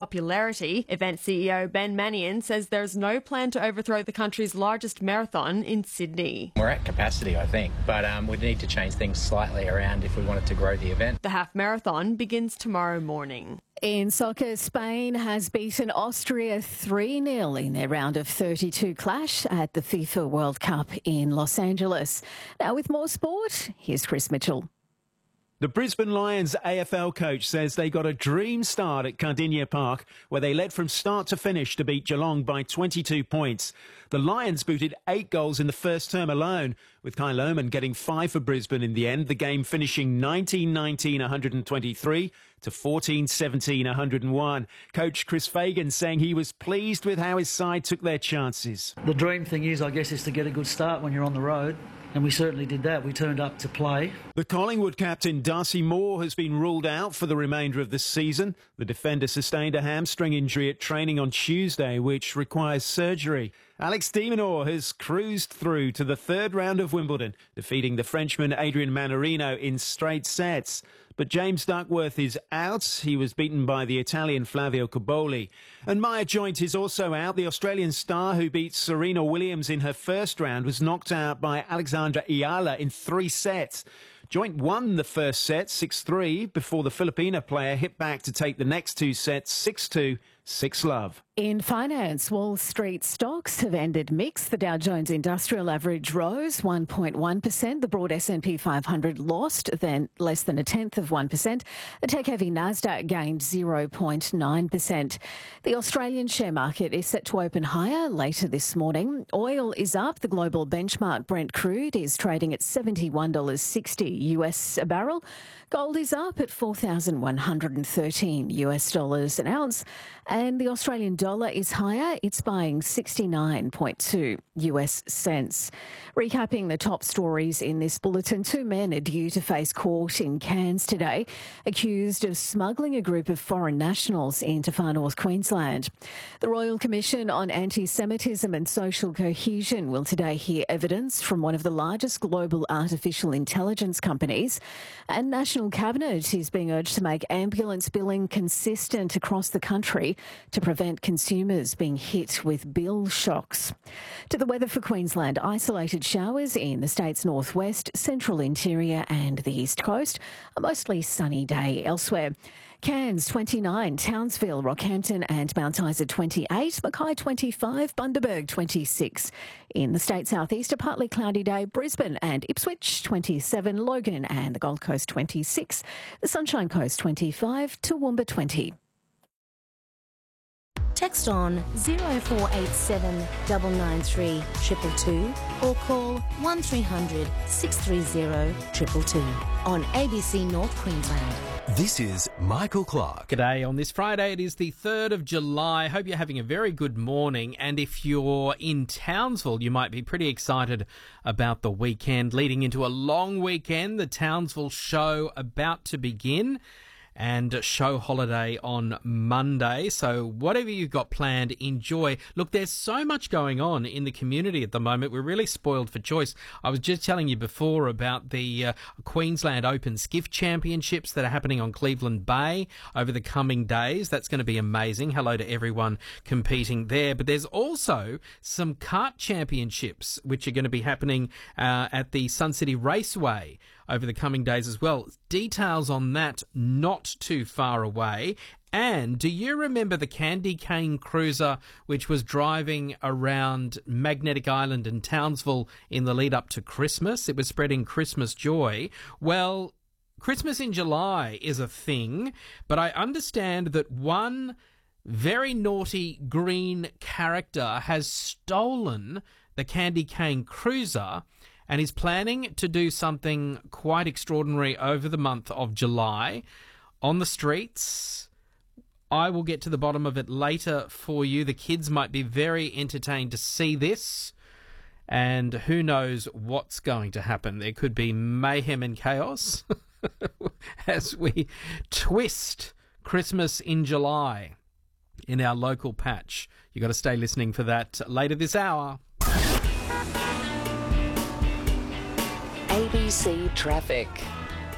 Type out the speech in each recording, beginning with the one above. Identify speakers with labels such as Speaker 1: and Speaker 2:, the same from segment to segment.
Speaker 1: popularity. Event CEO Ben Mannion says there's no plan to overthrow the country's largest marathon in Sydney.
Speaker 2: We're at capacity, I think, but we need to change things slightly around if we wanted to grow the event.
Speaker 1: The half marathon begins tomorrow morning.
Speaker 3: In soccer, Spain has beaten Austria 3-0 in their round of 32 clash at the FIFA World Cup in Los Angeles. Now with more sport, here's Chris Mitchell.
Speaker 4: The Brisbane Lions AFL coach says they got a dream start at Cardinia Park, where they led from start to finish to beat Geelong by 22 points. The Lions booted 8 goals in the first term alone, with Kyle Oman getting 5 for Brisbane in the end, the game finishing 19-19-123 to 14-17-101. Coach Chris Fagan saying he was pleased with how his side took their chances.
Speaker 5: The dream thing is, I guess, is to get a good start when you're on the road. And we certainly did that. We turned up to play.
Speaker 4: The Collingwood captain Darcy Moore has been ruled out for the remainder of the season. The defender sustained a hamstring injury at training on Tuesday, which requires surgery. Alex de Minaur has cruised through to the third round of Wimbledon, defeating the Frenchman Adrian Mannarino in straight sets. But James Duckworth is out. He was beaten by the Italian Flavio Cobolli. And Maya Joint is also out. The Australian star who beat Serena Williams in her first round was knocked out by Alexandra Ayala in 3 sets. Joint won the first set 6-3 before the Filipina player hit back to take the next 2 sets 6-2, 6-love.
Speaker 3: In finance, Wall Street stocks have ended mixed. The Dow Jones Industrial Average rose 1.1%. The broad S&P 500 lost less than 0.1%. The tech-heavy Nasdaq gained 0.9%. The Australian share market is set to open higher later this morning. Oil is up. The global benchmark Brent crude is trading at $71.60 US a barrel. Gold is up at $4,113 US dollars an ounce. And the Australian dollar is higher. It's buying 69.2 US cents. Recapping the top stories in this bulletin, 2 men are due to face court in Cairns today, accused of smuggling a group of foreign nationals into far north Queensland. The Royal Commission on Anti-Semitism and Social Cohesion will today hear evidence from one of the largest global artificial intelligence companies. And National Cabinet is being urged to make ambulance billing consistent across the country to prevent consumers being hit with bill shocks. To the weather for Queensland, isolated showers in the state's northwest, central interior and the east coast. A mostly sunny day elsewhere. Cairns 29, Townsville, Rockhampton and Mount Isa 28, Mackay 25, Bundaberg 26. In the state southeast, a partly cloudy day, Brisbane and Ipswich 27, Logan and the Gold Coast 26, the Sunshine Coast 25, Toowoomba 20.
Speaker 6: Text on 0487 993 222 or call 1300 630 222 on ABC North Queensland.
Speaker 7: This is Michael Clark.
Speaker 8: G'day. On this Friday, it is the 3rd of July. Hope you're having a very good morning. And if you're in Townsville, you might be pretty excited about the weekend. Leading into a long weekend, the Townsville show about to begin. And show holiday on Monday. So whatever you've got planned, enjoy. Look, there's so much going on in the community at the moment. We're really spoiled for choice. I was just telling you before about the Queensland Open Skiff Championships that are happening on Cleveland Bay over the coming days. That's going to be amazing. Hello to everyone competing there. But there's also some kart championships which are going to be happening at the Sun City Raceway over the coming days as well. Details on that not too far away. And do you remember the Candy Cane Cruiser which was driving around Magnetic Island and Townsville in the lead up to Christmas? It was spreading Christmas joy. Well, Christmas in July is a thing, but I understand that one very naughty green character has stolen the Candy Cane Cruiser and is planning to do something quite extraordinary over the month of July on the streets. I will get to the bottom of it later for you. The kids might be very entertained to see this, and who knows what's going to happen. There could be mayhem and chaos as we twist Christmas in July in our local patch. You've got to stay listening for that later this hour.
Speaker 9: ABC Traffic.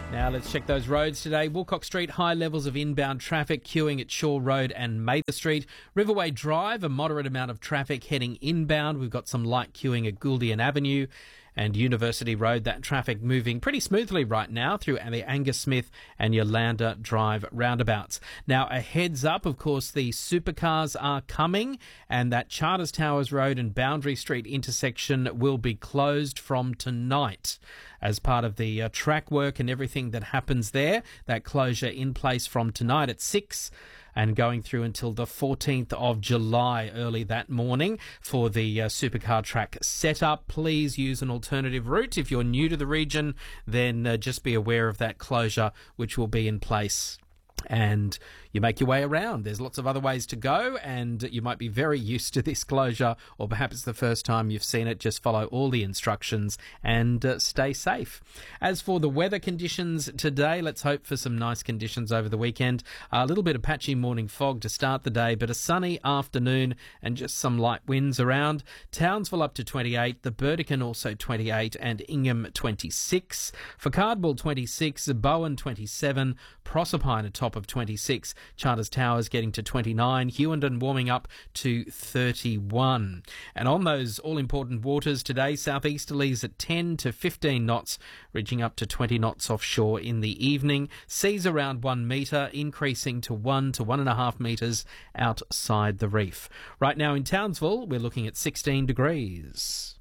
Speaker 8: Now let's check those roads today. Woolcock Street, high levels of inbound traffic queuing at Shaw Road and Mather Street. Riverway Drive, a moderate amount of traffic heading inbound. We've got some light queuing at Gouldian Avenue. And University Road, that traffic moving pretty smoothly right now through the Angus Smith and Yolanda Drive roundabouts. Now, a heads up, of course, the supercars are coming, and that Charters Towers Road and Boundary Street intersection will be closed from tonight as part of the track work and everything that happens there. That closure in place from tonight at 6 and going through until the 14th of July early that morning for the supercar track setup. Please use an alternative route. If you're new to the region, then just be aware of that closure, which will be in place. And you make your way around. There's lots of other ways to go, and you might be very used to this closure, or perhaps it's the first time you've seen it. Just follow all the instructions and stay safe. As for the weather conditions today, let's hope for some nice conditions over the weekend. A little bit of patchy morning fog to start the day, but a sunny afternoon and just some light winds around. Townsville up to 28, the Burdekin also 28, and Ingham 26. For Cardwell 26, Bowen 27, Proserpine atop of 26, Charters Towers getting to 29, Hewenden warming up to 31. And on those all-important waters today, southeasterlies at 10 to 15 knots, reaching up to 20 knots offshore in the evening. Seas around 1 metre, increasing to 1 to 1.5 metres outside the reef. Right now in Townsville, we're looking at 16 degrees.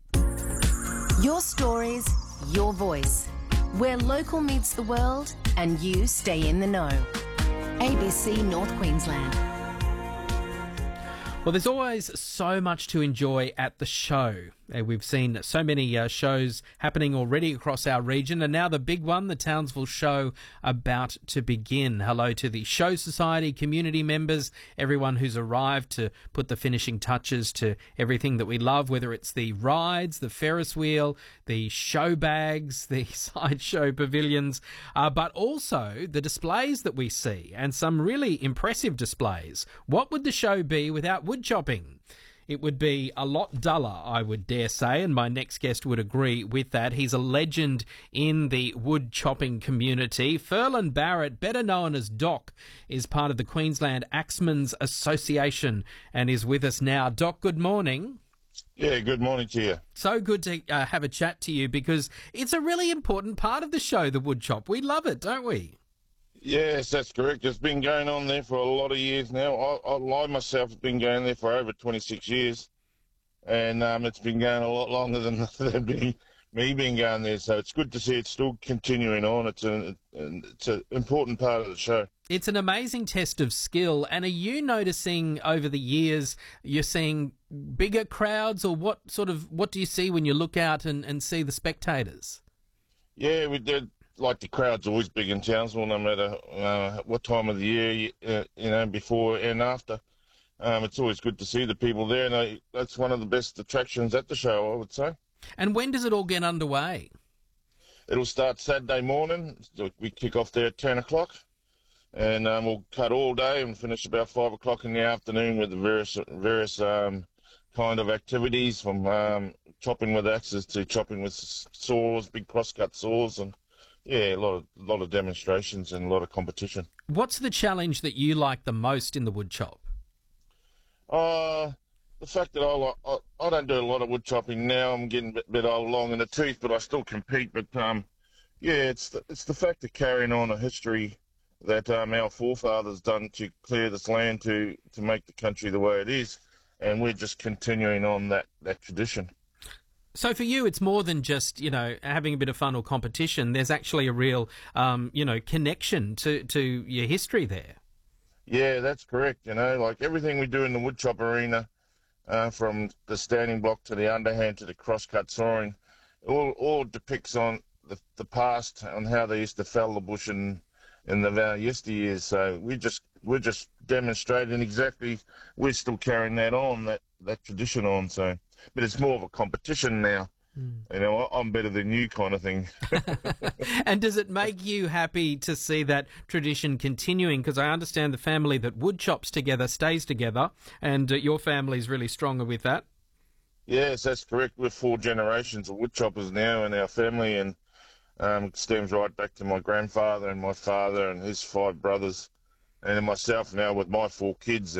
Speaker 6: Your stories, your voice. Where local meets the world and you stay in the know. ABC North Queensland.
Speaker 8: Well, there's always so much to enjoy at the show. We've seen so many shows happening already across our region, and now the big one, the Townsville Show, about to begin. Hello to the Show Society community members, everyone who's arrived to put the finishing touches to everything that we love, whether it's the rides, the Ferris wheel, the show bags, the sideshow pavilions, but also the displays that we see, and some really impressive displays. What would the show be without wood chopping? It would be a lot duller, I would dare say, and my next guest would agree with that. He's a legend in the wood chopping community. Ferland Barrett, better known as Doc, is part of the Queensland Axemen's Association and is with us now. Doc, good morning.
Speaker 9: Yeah, good morning to you.
Speaker 8: So good to have a chat to you, because it's a really important part of the show, the wood chop. We love it, don't we?
Speaker 9: Yes, that's correct. It's been going on there for a lot of years now. I myself have been going there for over 26 years, and it's been going a lot longer than me being going there. So it's good to see it's still continuing on. It's an important part of the show.
Speaker 8: It's an amazing test of skill. And are you noticing over the years you're seeing bigger crowds, or what do you see when you look out and see the spectators?
Speaker 9: Yeah, we did. Like, the crowd's always big in Townsville, no matter what time of the year, before and after. It's always good to see the people there, and that's one of the best attractions at the show, I would say.
Speaker 8: And when does it all get underway?
Speaker 9: It'll start Saturday morning. We kick off there at 10 o'clock, and we'll cut all day and finish about 5 o'clock in the afternoon with the various kind of activities, from chopping with axes to chopping with saws, big crosscut saws, and yeah, a lot of demonstrations and a lot of competition. What's
Speaker 8: the challenge that you like the most in the wood chop?
Speaker 9: The fact that I don't do a lot of wood chopping now. I'm getting a bit old, long in the tooth, but I still compete. But it's the fact of carrying on a history that our forefathers done to clear this land to make the country the way it is, and we're just continuing on that tradition.
Speaker 8: So for you, it's more than just, having a bit of fun or competition. There's actually a real, connection to your history there.
Speaker 9: Yeah, that's correct. Like everything we do in the woodchop arena, from the standing block to the underhand to the crosscut sawing, all depicts on the past, on how they used to fell the bush in the yesteryears. So we're just demonstrating exactly. We're still carrying that on, that tradition on. So. But it's more of a competition now. I'm better than you kind of thing.
Speaker 8: And does it make you happy to see that tradition continuing? Because I understand the family that wood chops together stays together, and your family's really stronger with that.
Speaker 9: Yes, that's correct. We're 4 generations of wood choppers now in our family, and Stems right back to my grandfather and my father and his 5 brothers, and then myself now with my 4 kids.